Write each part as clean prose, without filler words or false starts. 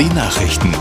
Die Nachrichten.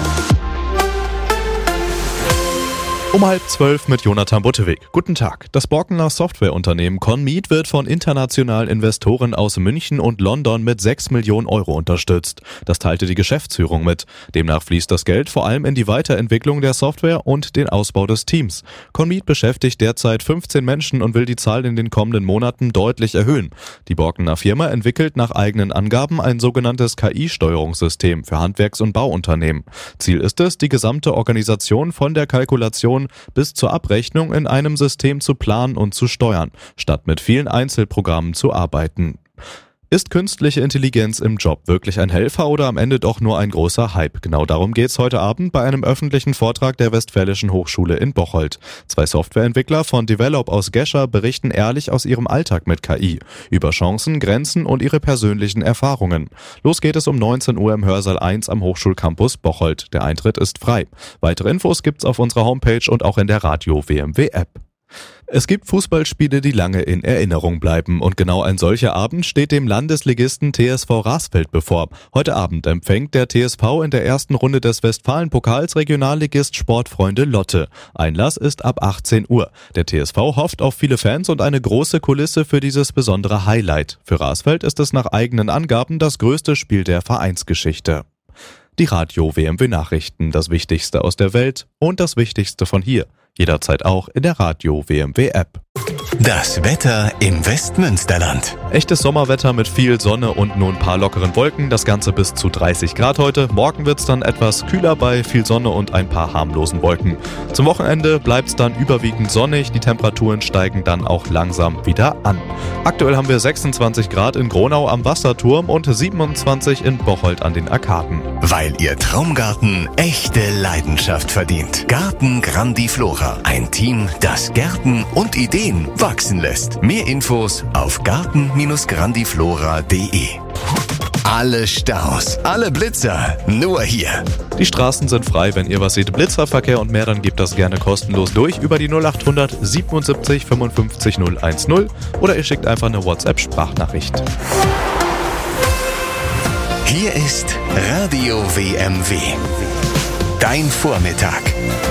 Um 11:30 mit Jonathan Butteweg. Guten Tag. Das Borkener Softwareunternehmen Conmeet wird von internationalen Investoren aus München und London mit 6 Millionen Euro unterstützt. Das teilte die Geschäftsführung mit. Demnach fließt das Geld vor allem in die Weiterentwicklung der Software und den Ausbau des Teams. Conmeet beschäftigt derzeit 15 Menschen und will die Zahl in den kommenden Monaten deutlich erhöhen. Die Borkener Firma entwickelt nach eigenen Angaben ein sogenanntes KI-Steuerungssystem für Handwerks- und Bauunternehmen. Ziel ist es, die gesamte Organisation von der Kalkulation bis zur Abrechnung in einem System zu planen und zu steuern, statt mit vielen Einzelprogrammen zu arbeiten. Ist künstliche Intelligenz im Job wirklich ein Helfer oder am Ende doch nur ein großer Hype? Genau darum geht's heute Abend bei einem öffentlichen Vortrag der Westfälischen Hochschule in Bocholt. 2 Softwareentwickler von Develop aus Gescher berichten ehrlich aus ihrem Alltag mit KI, über Chancen, Grenzen und ihre persönlichen Erfahrungen. Los geht es um 19 Uhr im Hörsaal 1 am Hochschulcampus Bocholt. Der Eintritt ist frei. Weitere Infos gibt's auf unserer Homepage und auch in der Radio WMW App. Es gibt Fußballspiele, die lange in Erinnerung bleiben und genau ein solcher Abend steht dem Landesligisten TSV Rasfeld bevor. Heute Abend empfängt der TSV in der ersten Runde des Westfalen-Pokals Regionalligist Sportfreunde Lotte. Einlass ist ab 18 Uhr. Der TSV hofft auf viele Fans und eine große Kulisse für dieses besondere Highlight. Für Rasfeld ist es nach eigenen Angaben das größte Spiel der Vereinsgeschichte. Die Radio WMW Nachrichten, das Wichtigste aus der Welt und das Wichtigste von hier. Jederzeit auch in der Radio WMW App. Das Wetter im Westmünsterland. Echtes Sommerwetter mit viel Sonne und nur ein paar lockeren Wolken. Das Ganze bis zu 30 Grad heute. Morgen wird's dann etwas kühler bei viel Sonne und ein paar harmlosen Wolken. Zum Wochenende bleibt's dann überwiegend sonnig. Die Temperaturen steigen dann auch langsam wieder an. Aktuell haben wir 26 Grad in Gronau am Wasserturm und 27 in Bocholt an den Arkaden. Weil Ihr Traumgarten echte Leidenschaft verdient. Garten Grandiflora. Ein Team, das Gärten und Ideen wachsen lässt. Mehr Infos auf garten-grandiflora.de. Alle Staus, alle Blitzer, nur hier. Die Straßen sind frei, wenn ihr was seht. Blitzerverkehr und mehr, dann gebt das gerne kostenlos durch über die 0800 77 55 010 oder ihr schickt einfach eine WhatsApp-Sprachnachricht. Hier ist Radio WMW. Dein Vormittag.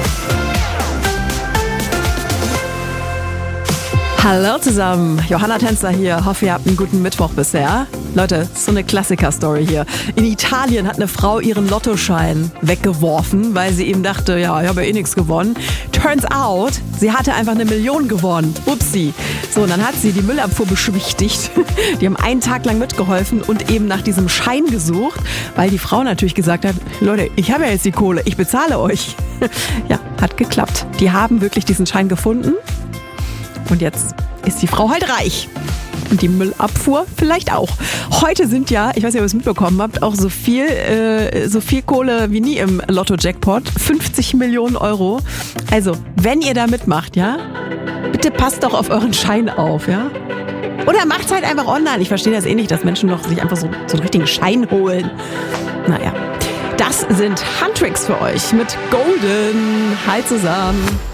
Hallo zusammen, Johanna Tänzer hier. Hoffe, ihr habt einen guten Mittwoch bisher. Leute, so eine Klassiker-Story hier. In Italien hat eine Frau ihren Lottoschein weggeworfen, weil sie eben dachte, ja, ich habe ja eh nichts gewonnen. Turns out, sie hatte einfach 1 Million gewonnen. Upsi. So, und dann hat sie die Müllabfuhr beschwichtigt. Die haben einen Tag lang mitgeholfen und eben nach diesem Schein gesucht, weil die Frau natürlich gesagt hat, Leute, ich habe ja jetzt die Kohle, ich bezahle euch. Ja, hat geklappt. Die haben wirklich diesen Schein gefunden. Und jetzt ist die Frau halt reich. Und die Müllabfuhr vielleicht auch. Heute sind ja, ich weiß nicht, ob ihr es mitbekommen habt, auch so viel Kohle wie nie im Lotto-Jackpot. 50 Millionen Euro. Also, wenn ihr da mitmacht, ja, bitte passt doch auf euren Schein auf, ja. Oder macht's halt einfach online. Ich verstehe das eh nicht, dass Menschen noch sich einfach so einen richtigen Schein holen. Naja, das sind Handtricks für euch mit Golden. Hi zusammen.